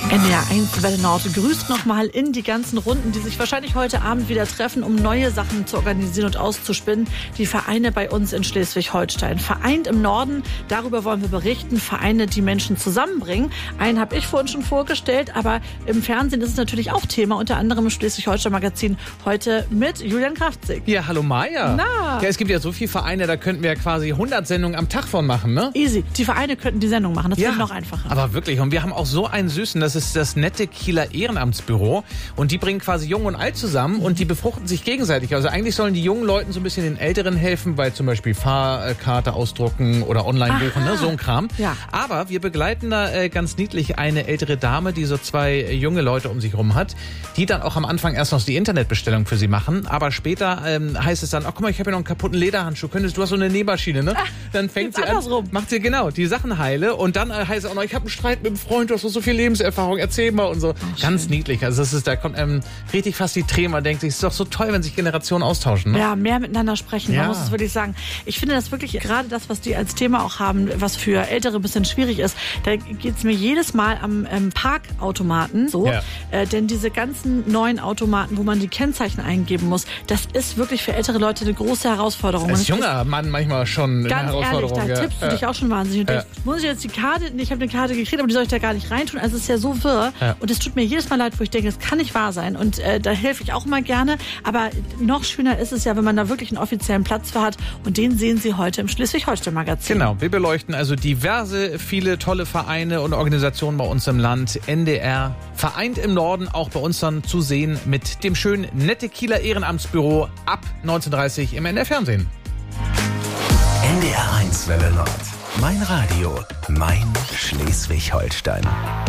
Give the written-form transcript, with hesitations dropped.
NDR1 Welle Nord grüßt nochmal in die ganzen Runden, die sich wahrscheinlich heute Abend wieder treffen, um neue Sachen zu organisieren und auszuspinnen. Die Vereine bei uns in Schleswig-Holstein. Vereint im Norden, darüber wollen wir berichten. Vereine, die Menschen zusammenbringen. Einen habe ich vorhin schon vorgestellt, aber im Fernsehen ist es natürlich auch Thema, unter anderem im Schleswig-Holstein-Magazin heute mit Julian Kraftzig. Ja, hallo Maja. Na? Ja, es gibt ja so viele Vereine, da könnten wir ja quasi 100 Sendungen am Tag von machen, ne? Easy. Die Vereine könnten die Sendung machen, das wäre noch einfacher. Aber wirklich, und wir haben auch so einen Süßen, das ist das nette Kieler Ehrenamtsbüro und die bringen quasi Jung und Alt zusammen und die befruchten sich gegenseitig. Also eigentlich sollen die jungen Leuten so ein bisschen den Älteren helfen, bei zum Beispiel Fahrkarte ausdrucken oder online buchen, ne? So ein Kram. Ja. Aber wir begleiten da ganz niedlich eine ältere Dame, die so zwei junge Leute um sich rum hat, die dann auch am Anfang erst noch die Internetbestellung für sie machen, aber später heißt es dann, guck mal, ich habe ja noch einen kaputten Lederhandschuh, du hast so eine Nähmaschine, ne? Dann fängt sie an, macht sie genau die Sachen heile und dann heißt es auch noch, ich habe einen Streit mit einem Freund, du hast so viel Lebenserfahrung, erzähl mal und so. Ganz schön. Niedlich. Also da kommt richtig fast die Tränen. Man denkt sich, es ist doch so toll, wenn sich Generationen austauschen. Ne? Ja, mehr miteinander sprechen, man muss es wirklich sagen. Ich finde das wirklich, gerade das, was die als Thema auch haben, was für Ältere ein bisschen schwierig ist, da geht es mir jedes Mal am Parkautomaten so. Ja. Denn diese ganzen neuen Automaten, wo man die Kennzeichen eingeben muss, das ist wirklich für ältere Leute eine große Herausforderung. Als junger Mann manchmal schon eine Herausforderung. Ganz ehrlich, da tippst du dich auch schon wahnsinnig. Und denkst, muss ich jetzt die Karte, ich habe eine Karte gekriegt, aber die soll ich da gar nicht reintun. Also es ist ja so wirr. Ja. Und es tut mir jedes Mal leid, wo ich denke, das kann nicht wahr sein. Und da helfe ich auch immer gerne. Aber noch schöner ist es ja, wenn man da wirklich einen offiziellen Platz für hat. Und den sehen Sie heute im Schleswig-Holstein-Magazin. Genau, wir beleuchten also diverse, viele tolle Vereine und Organisationen bei uns im Land. NDR vereint im Norden, auch bei uns dann zu sehen mit dem schönen nette Kieler Ehrenamtsbüro ab 19:30 im NDR-Fernsehen. NDR1 Welle Nord. Mein Radio, mein Schleswig-Holstein.